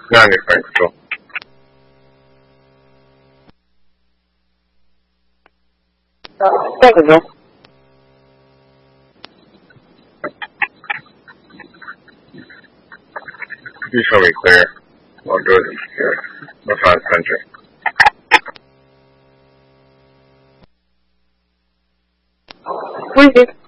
Now you're fine control. Thank you, Bill. You show me clear. All doors are secure. No fast country. Who is it?